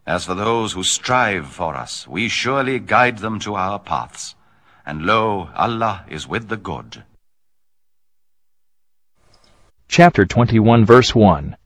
As for those who strive for us, we surely guide them to our paths. And lo, Allah is with the good. Chapter 21, verse 1.